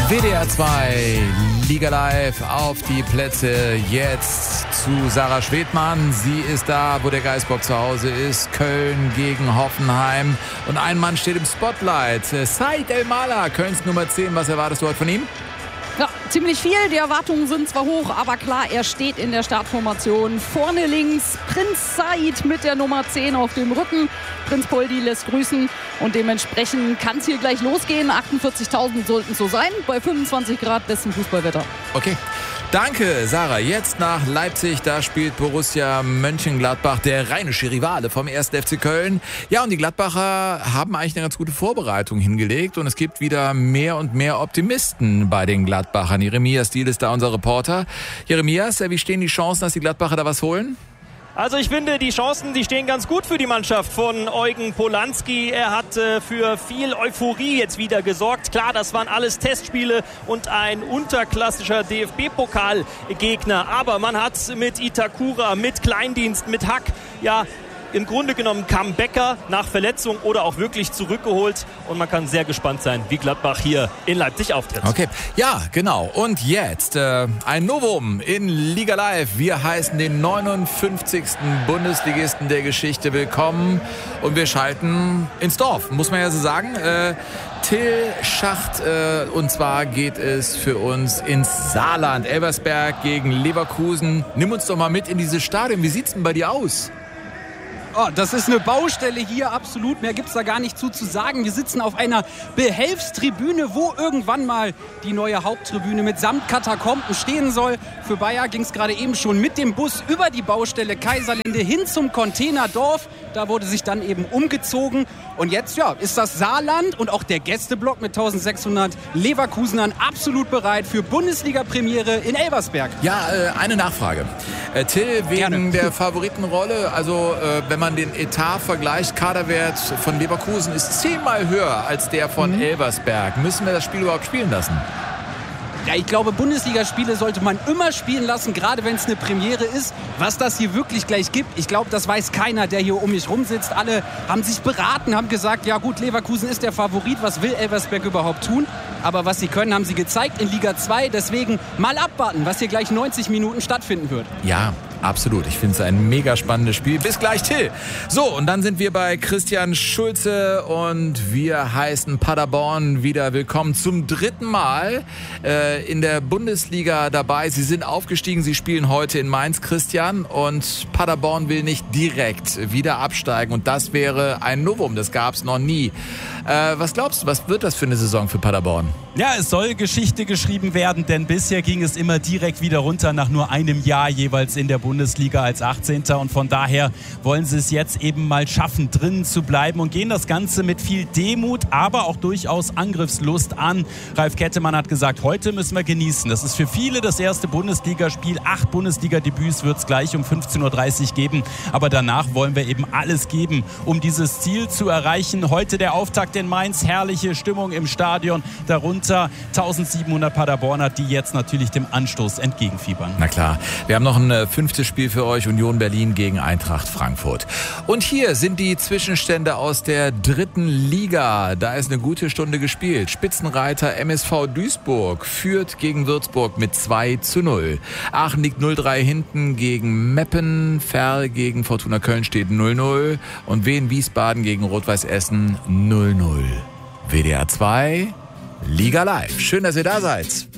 WDR 2, Liga Live auf die Plätze jetzt zu Sarah Schwedmann. Sie ist da, wo der Geistbock zu Hause ist. Köln gegen Hoffenheim. Und ein Mann steht im Spotlight. Said El-Mala, Kölns Nummer 10. Was erwartest du heute von ihm? Ja, ziemlich viel. Die Erwartungen sind zwar hoch, aber klar, er steht in der Startformation. Vorne links Prinz Said mit der Nummer 10 auf dem Rücken. Prinz Poldi lässt grüßen und dementsprechend kann es hier gleich losgehen. 48.000 sollten so sein, bei 25 Grad besten Fußballwetter. Okay. Danke, Sarah. Jetzt nach Leipzig, da spielt Borussia Mönchengladbach, der rheinische Rivale vom 1. FC Köln. Ja, und die Gladbacher haben eigentlich eine ganz gute Vorbereitung hingelegt und es gibt wieder mehr und mehr Optimisten bei den Gladbachern. Jeremias Diehl ist da unser Reporter. Jeremias, wie stehen die Chancen, dass die Gladbacher da was holen? Also ich finde, die Chancen, die stehen ganz gut für die Mannschaft von Eugen Polanski. Er hat für viel Euphorie jetzt wieder gesorgt. Klar, das waren alles Testspiele und ein unterklassischer DFB-Pokalgegner. Aber man hat mit Itakura, mit Kleindienst, mit Hack, ja, im Grunde genommen Comebacker nach Verletzung oder auch wirklich zurückgeholt. Und man kann sehr gespannt sein, wie Gladbach hier in Leipzig auftritt. Okay, ja, genau. Und jetzt ein Novum in Liga Live. Wir heißen den 59. Bundesligisten der Geschichte willkommen. Und wir schalten ins Dorf, muss man ja so sagen. Till Schacht. Und zwar geht es für uns ins Saarland. Elversberg gegen Leverkusen. Nimm uns doch mal mit in dieses Stadion. Wie sieht's denn bei dir aus? Oh, das ist eine Baustelle hier, absolut. Mehr gibt's da gar nicht zu sagen. Wir sitzen auf einer Behelfstribüne, wo irgendwann mal die neue Haupttribüne mit Samtkatakomben stehen soll. Für Bayer ging's gerade eben schon mit dem Bus über die Baustelle Kaiserlinde hin zum Containerdorf. Da wurde sich dann eben umgezogen. Und jetzt ja, ist das Saarland und auch der Gästeblock mit 1600 Leverkusenern absolut bereit für Bundesliga-Premiere in Elversberg. Ja, eine Nachfrage. Till, wegen Gerne. der Favoritenrolle, also wenn man den Etat vergleicht, Kaderwert von Leverkusen ist 10-mal höher als der von Elversberg. Müssen wir das Spiel überhaupt spielen lassen? Ja, ich glaube, Bundesligaspiele sollte man immer spielen lassen, gerade wenn es eine Premiere ist. Was das hier wirklich gleich gibt, ich glaube, das weiß keiner, der hier um mich rumsitzt. Alle haben sich beraten, haben gesagt, ja gut, Leverkusen ist der Favorit, was will Elversberg überhaupt tun? Aber was sie können, haben sie gezeigt in Liga 2. Deswegen mal abwarten, was hier gleich 90 Minuten stattfinden wird. Ja, absolut. Ich finde es ein mega spannendes Spiel. Bis gleich, Till. So, und dann sind wir bei Christian Schulze und wir heißen Paderborn wieder willkommen zum 3. Mal in der Bundesliga dabei. Sie sind aufgestiegen, sie spielen heute in Mainz, Christian, und Paderborn will nicht direkt wieder absteigen und das wäre ein Novum, das gab es noch nie. Was glaubst du, was wird das für eine Saison für Paderborn? Ja, es soll Geschichte geschrieben werden, denn bisher ging es immer direkt wieder runter nach nur einem Jahr jeweils in der Bundesliga als 18. Und von daher wollen sie es jetzt eben mal schaffen, drinnen zu bleiben und gehen das Ganze mit viel Demut, aber auch durchaus Angriffslust an. Ralf Kettemann hat gesagt, heute müssen wir genießen. Das ist für viele das erste Bundesligaspiel. 8 Bundesliga-Debüts wird es gleich um 15.30 Uhr geben. Aber danach wollen wir eben alles geben, um dieses Ziel zu erreichen. Heute der Auftakt in Mainz, herrliche Stimmung im Stadion, darunter 1700 Paderborner, die jetzt natürlich dem Anstoß entgegenfiebern. Na klar, wir haben noch ein 5. Spiel für euch, Union Berlin gegen Eintracht Frankfurt. Und hier sind die Zwischenstände aus der 3. Liga. Da ist eine gute Stunde gespielt. Spitzenreiter MSV Duisburg führt gegen Würzburg mit 2:0. Aachen liegt 0:3 hinten gegen Meppen. Ferl gegen Fortuna Köln steht 0:0. Und Wien Wiesbaden gegen Rot-Weiß Essen 0:0. WDR 2, Liga Live. Schön, dass ihr da seid.